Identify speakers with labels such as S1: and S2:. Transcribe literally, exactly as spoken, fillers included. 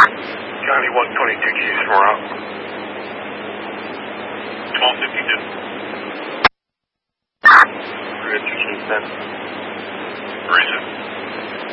S1: County one twenty-two Chiefs, we're out.
S2: twelve fifty-two.
S1: Richard Chiefs, ten.